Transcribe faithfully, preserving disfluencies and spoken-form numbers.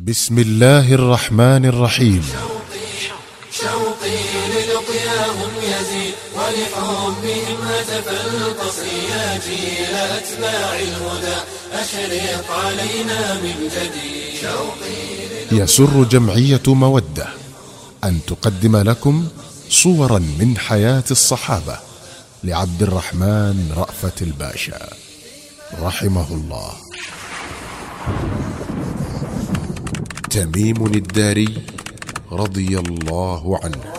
بسم الله الرحمن الرحيم. شوقي للقياهم يزيد ولحبهم هتف القصر يا جيل أتباع الهدى أشرق علينا من جديد. شوقي يسر جمعية مودة أن تقدم لكم صورا من حياة الصحابة لعبد الرحمن رأفت الباشا رحمه الله. تميم الداري رضي الله عنه.